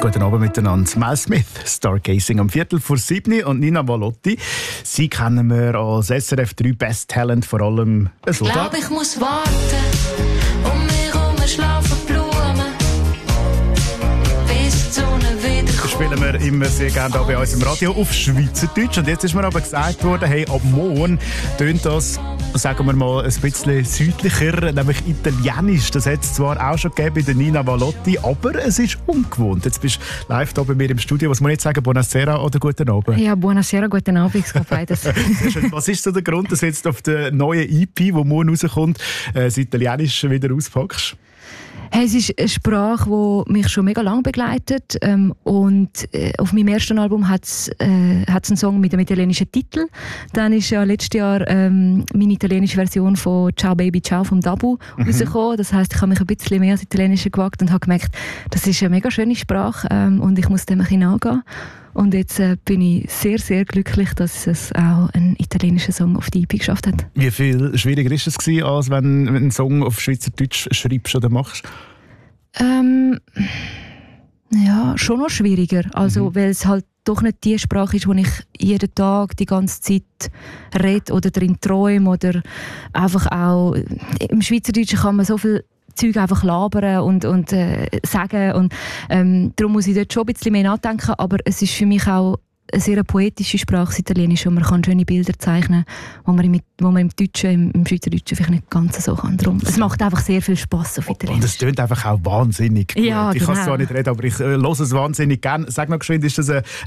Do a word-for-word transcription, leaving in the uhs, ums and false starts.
Guten Abend miteinander. Mel Smith, Stargazing am Viertel vor sieben und Nina Valotti. Sie kennen wir als S R F drei Best Talent, vor allem so. Ich glaube, ich muss warten, um mich herum schlafen Blumen, bis die Sonne wieder kommt. Spielen wir immer sehr gerne hier bei uns im Radio auf Schweizerdeutsch. Und jetzt ist mir aber gesagt worden, hey, ab morgen tönt das, sagen wir mal, ein bisschen südlicher, nämlich italienisch. Das hat es zwar auch schon gegeben bei der Nina Valotti, aber es ist ungewohnt. Jetzt bist du live hier bei mir im Studio. Was muss ich jetzt sagen? Buonasera oder guten Abend? Ja, buonasera, guten Abend. Es geht beides. Was ist so der Grund, dass du jetzt auf der neuen E P, die morgen rauskommt, äh, das Italienisch wieder auspackst? Hey, es ist eine Sprache, die mich schon mega lange begleitet. Ähm, und äh, auf meinem ersten Album hat es äh, einen Song mit einem italienischen Titel. Dann ist ja letztes Jahr ähm, meine italienische Version von «Ciao Baby Ciao» vom Dabu mhm. rausgekommen. Das heisst, ich habe mich ein bisschen mehr als Italienische gewagt und habe gemerkt, das ist eine mega schöne Sprache ähm, und ich muss dem ein bisschen nachgehen. Und jetzt äh, bin ich sehr, sehr glücklich, dass es auch ein italienischer Song auf die E P geschafft hat. Wie viel schwieriger war es gewesen, als wenn du einen Song auf Schweizerdeutsch schreibst oder machst? Ähm, ja, schon noch schwieriger. Also, mhm. weil es halt doch nicht die Sprache ist, die ich jeden Tag die ganze Zeit rede oder drin träume. Oder einfach auch im Schweizerdeutschen kann man so viel Zeug einfach labern und, und äh, sagen. Und, ähm, darum muss ich dort schon ein bisschen mehr nachdenken. Aber es ist für mich auch eine sehr poetische Sprache, das Italienisch, und man kann schöne Bilder zeichnen, wo man im, wo man im Deutschen, im, im Schweizerdeutschen vielleicht nicht ganz so kann. Darum, es macht einfach sehr viel Spass auf Italienisch. Und es tönt einfach auch wahnsinnig gut. Ja, ich genau. kann es zwar nicht reden, aber ich äh, höre es wahnsinnig gerne. Sag noch geschwind, ist das eine